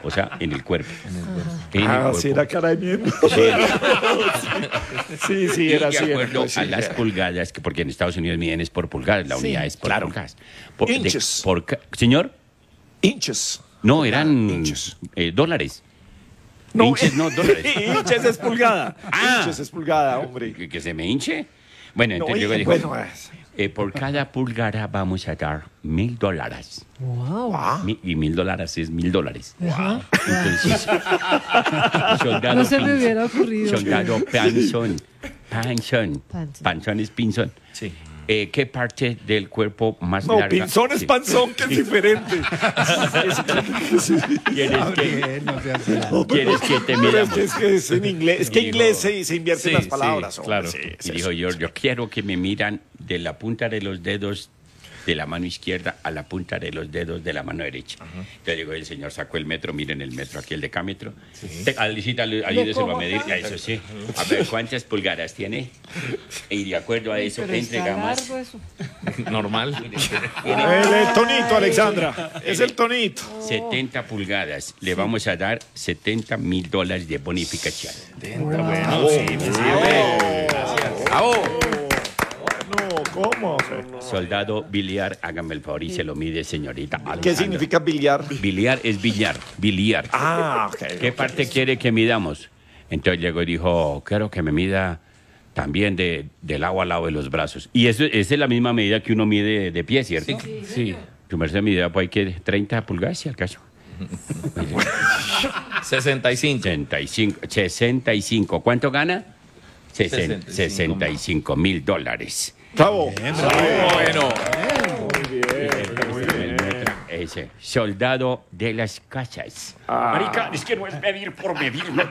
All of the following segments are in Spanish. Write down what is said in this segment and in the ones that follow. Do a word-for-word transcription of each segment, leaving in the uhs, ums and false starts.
o sea, en el cuerpo. En el Ah, cuerpo. sí, era cara de miembro. Sí. Sí, sí, Y era de así. acuerdo era, sí, a las era. pulgadas, que porque en Estados Unidos miden es por pulgadas, la Sí. unidad es por Claro. pulgadas. Por, de- Inches. por ca- ¿Señor? Inches. No, eran Inches. eh, dólares. Inches, no, dólares. Inches es pulgada. Ah. Inches es pulgada, hombre. ¿Que, que se me hinche? Bueno, No, entonces y- luego dijo, bueno, es- eh, por cada pulgada vamos a dar mil dólares. Wow. Ah, Mi- Y mil dólares es mil dólares. Ajá. Entonces, soldado No se me Pin- hubiera ocurrido. Soldado Panzón. Panzón. Panzón. Panzón es pinzón. sí. Eh, ¿Qué parte del cuerpo más No, larga? pinzón es Sí. panzón, que es diferente. ¿Quieres que, Bien, no sea así. ¿Quieres que te Pero es midamos? que es, que es en inglés. Es que en Digo, inglés se, se invierten sí, las sí, palabras. hombre, claro. sí, es Y eso. dijo yo, yo quiero que me miran de la punta de los dedos de la mano izquierda a la punta de los dedos de la mano derecha. Entonces llegó el señor, sacó el metro, miren el metro aquí, el decámetro. Te- Alicita, ayúdeselo a medir. A eso sí. A ver, ¿cuántas pulgadas tiene? Y de acuerdo a eso, Pero está entregamos. largo eso. Normal. El, el tonito, Alexandra. Es el tonito. setenta pulgadas. Le vamos a dar setenta mil dólares de bonificación. Bueno, sí, me sirve. ¡Bravo! No, ¿cómo? Soldado biliar, hágame el favor y se lo mide, señorita. ¿Qué Alejandra. significa billar? Biliar es billar, biliar. Ah, ok. ¿Qué parte quiere que midamos? Entonces llegó y dijo, quiero que me mida también de, del lado al lado de los brazos. Y eso, esa es la misma medida que uno mide de pie, ¿cierto? Sí. Tu merced midía por ahí que treinta pulgadas, si al caso. sesenta y cinco. sesenta y cinco. sesenta y cinco. ¿Cuánto gana? Sesen- sesenta y cinco mil dólares. Bravo. Bueno. Ese, soldado de las casas. Marica, es que no es medir por medir, no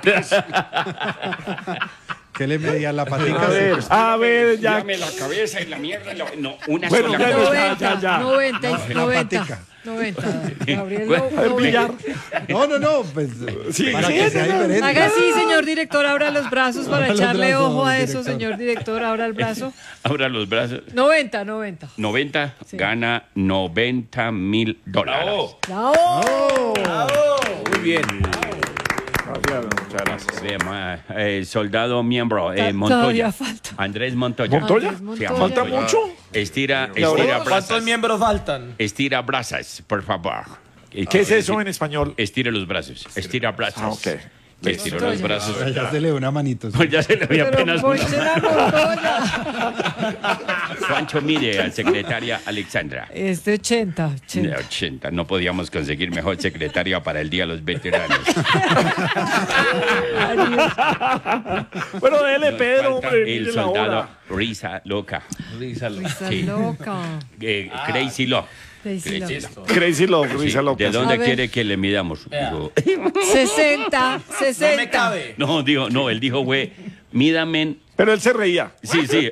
¿Qué le medía la A patica? ver, a ver, ya. Dame la cabeza y la mierda. y la- No, Una Bueno, sola ya, cosa. ya, ya, ya. noventa, noventa, La noventa. patica. noventa. Gabriel, Bueno, no- A ver, billar. No, no, no, pues Sí, para sí, que sea no, no. diferente. Haga así, señor director, abra los brazos para Abra los echarle brazos, ojo a eso, director. señor director, abra el brazo. Abra los brazos. noventa, noventa. noventa, Sí. gana noventa mil dólares. ¡Bravo! ¡Bravo! Muy bien. Gracias, muchas gracias. Ve, ma- eh, soldado miembro, eh, Ta- Montoya. todavía falta. Andrés Montoya. ¿Montoya? Andrés Sí, Montoya. ¿Falta Montoya. mucho? Estira, ¿Y ahora? estira ¿Cuántos brazos. miembros faltan? Estira brazos, por favor. ¿Qué es eso en español? Estira los brazos. Estira brazos. Ah, ok. Le estiró los brazos. Ya se le dio una manito. Pues ya se le ve Pero apenas una. ponche la Montoya. ¿Cuánto mide a secretaria Alexandra? Este ochenta, De ochenta. ochenta. No podíamos conseguir mejor secretaria para el Día de los Veteranos. Bueno, dele, Pedro, Falta hombre. el mire la soldado hora. Risa Loca. Rízalo. Está Sí. loca. Eh, Crazy Love. Crazy Crazy Love. Love. Crazy Love, Sí, Risa Loca. ¿de dónde A ver. quiere que le midamos? Dijo, sesenta, No me sesenta. cabe. no, dijo, no, él dijo, güey, mídame. Pero él se reía. Sí, sí.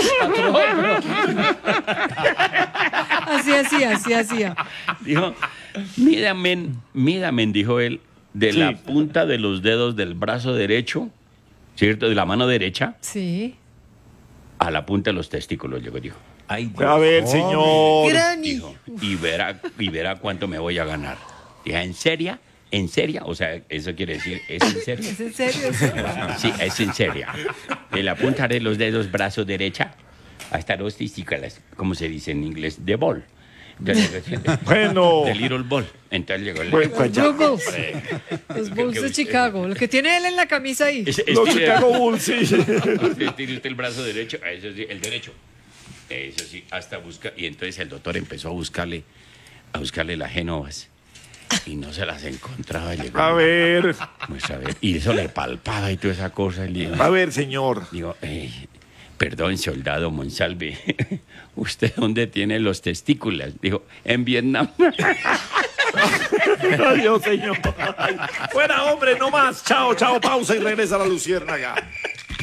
Así hacía, así hacía. Dijo, mídame, mídame, dijo él, de Sí. la punta de los dedos del brazo derecho, ¿cierto? De la mano derecha Sí. a la punta de los testículos, llegó, dijo. Ay, A ver, señor. Granny. Dijo, y verá, y verá cuánto me voy a ganar. Dije, ¿en serio? ¿En serio? O sea, eso quiere decir, ¿es en serio? ¿Es en serio? Sí. Sí, es en serio. De la punta de los dedos, brazo derecha, hasta los testículos, como se dice en inglés, de ball. Entonces, Bueno. de little ball. Entonces llegó el... Bueno, pues ya. Blue Bulls. Los Bulls de Chicago. Lo que tiene él en la camisa ahí. Es- Los estire- Chicago Bulls, sí. estire usted el brazo derecho, a eso sí, el derecho. Eso sí, hasta busca. Y entonces el doctor empezó a buscarle, a buscarle las génovas. Y no se las encontraba. Y le digo, A ver, "Pues, a ver". Y eso le palpaba y toda esa cosa. Y le digo, a ver, señor. digo, "Ey, perdón, soldado Monsalve, ¿usted dónde tiene los testículos?" Dijo, en Vietnam. Adiós, señor. Ay, fuera, hombre, no más. Chao, chao, pausa y regresa la luciérnaga.